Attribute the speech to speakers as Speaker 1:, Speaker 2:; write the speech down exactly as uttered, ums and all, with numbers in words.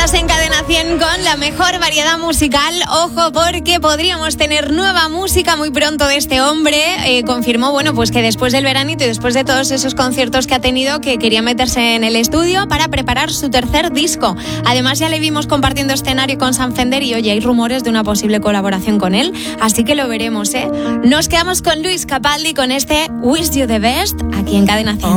Speaker 1: Estás en Cadena cien con la mejor variedad musical. Ojo, porque podríamos tener nueva música muy pronto de este hombre. Eh, confirmó, bueno, pues que después del veranito y después de todos esos conciertos que ha tenido, que quería meterse en el estudio para preparar su tercer disco. Además, ya le vimos compartiendo escenario con Sam Fender y, oye, hay rumores de una posible colaboración con él. Así que lo veremos, ¿eh? Nos quedamos con Luis Capaldi con este Wish You the Best aquí en Cadena cien.